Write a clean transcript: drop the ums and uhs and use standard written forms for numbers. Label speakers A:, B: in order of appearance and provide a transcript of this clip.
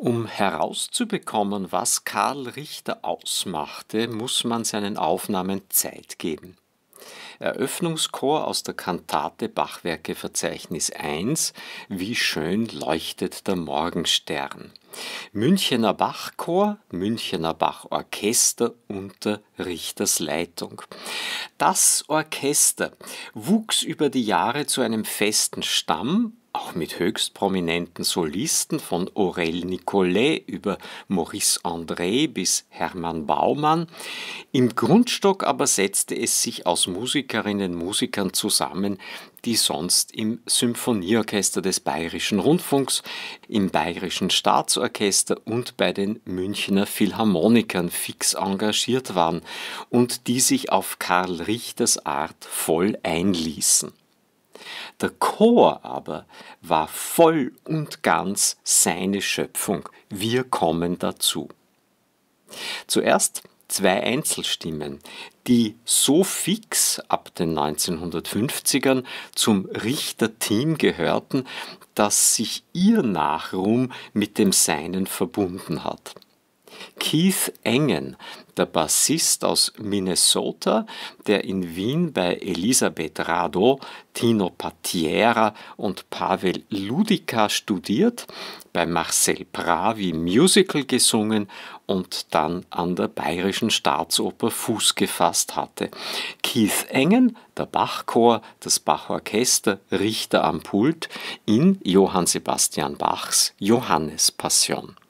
A: Um herauszubekommen, was Karl Richter ausmachte, muss man seinen Aufnahmen Zeit geben. Eröffnungschor aus der Kantate Bachwerkeverzeichnis 1 Wie schön leuchtet der Morgenstern. Münchener Bachchor, Münchener Bachorchester unter Richters Leitung. Das Orchester wuchs über die Jahre zu einem festen Stamm, auch mit höchst prominenten Solisten von Aurel Nicolet über Maurice André bis Hermann Baumann. Im Grundstock aber setzte es sich aus Musikerinnen und Musikern zusammen, die sonst im Symphonieorchester des Bayerischen Rundfunks, im Bayerischen Staatsorchester und bei den Münchner Philharmonikern fix engagiert waren und die sich auf Karl Richters Art voll einließen. Der Chor aber war voll und ganz seine Schöpfung. Wir kommen dazu. Zuerst zwei Einzelstimmen, die so fix ab den 1950ern zum Richter-Team gehörten, dass sich ihr Nachruhm mit dem seinen verbunden hat. Keith Engen, der Bassist aus Minnesota, der in Wien bei Elisabeth Rado, Tino Patiera und Pavel Ludica studiert, bei Marcel Pravi Musical gesungen und dann an der Bayerischen Staatsoper Fuß gefasst hatte. Keith Engen, der Bachchor, das Bachorchester, Richter am Pult in Johann Sebastian Bachs Johannespassion.